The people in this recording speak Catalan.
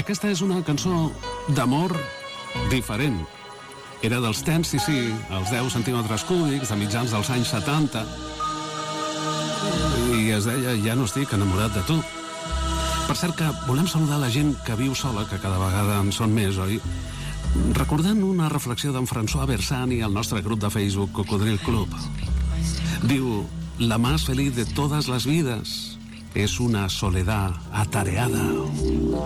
Aquesta és una cançó d'amor diferent. Era dels Tennessee, els 10 centímetres cúbics, de mitjans dels anys 70. I es deia Ja no estic enamorat de tu. Per cert que volem saludar la gent que viu sola, que cada vegada en són més, oi? Recordant una reflexió d'en François Bersani al nostre grup de Facebook Cocodril Club. Diu: la más feliz de todas las vidas es una soledad atareada.